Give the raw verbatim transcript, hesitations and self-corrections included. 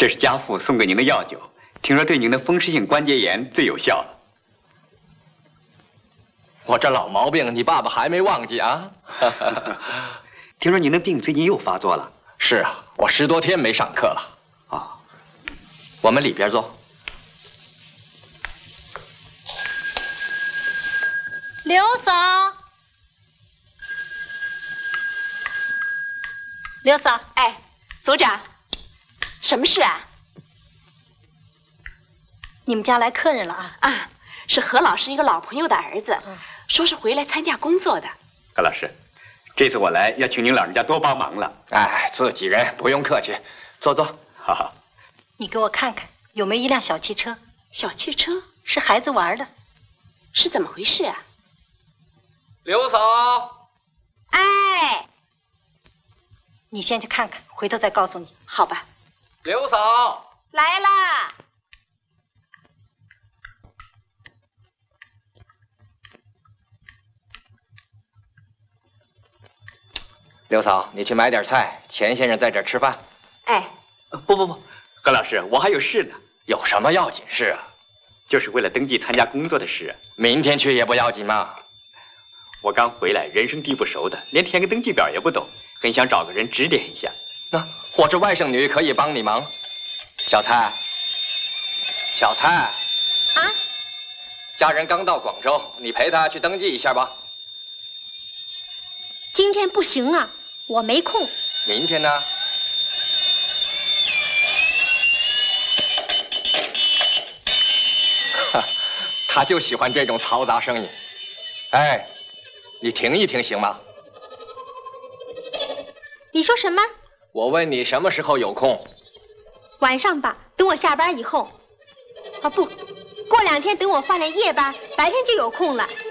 这是家父送给您的药酒，听说对您的风湿性关节炎最有效了。 我这老毛病，你爸爸还没忘记啊？ 听说您的病最近又发作了？ 是啊，我十多天没上课了。 啊， 我们里边坐。 刘嫂，刘嫂， 哎，组长，什么事啊？ 你们家来客人了啊？ 啊，是何老师一个老朋友的儿子，嗯、说是回来参加工作的。 何老师，这次我来要请您老人家多帮忙了。 哎，自己人不用客气，坐坐。 好好。 你给我看看有没有一辆小汽车？ 小汽车是孩子玩的， 是怎么回事啊？ 刘嫂， 哎， 你先去看看，回头再告诉你， 好吧？ 刘嫂来啦！ 刘嫂，你去买点菜，钱先生在这儿吃饭。 哎， 不不不，何老师，我还有事呢。 有什么要紧事啊？ 就是为了登记参加工作的事。 明天去也不要紧吗？ 我刚回来，人生地不熟的，连填个登记表也不懂，很想找个人指点一下。 那我这外甥女可以帮你忙。小蔡，小蔡， 啊， 家人刚到广州，你陪她去登记一下吧。 今天不行啊，我没空。 明天呢？哈，他就喜欢这种嘈杂声音。哎。你停一停行吗？ 你说什么？ 我问你什么时候有空？ 晚上吧，等我下班以后。啊不，过两天等我换了夜班，白天就有空了。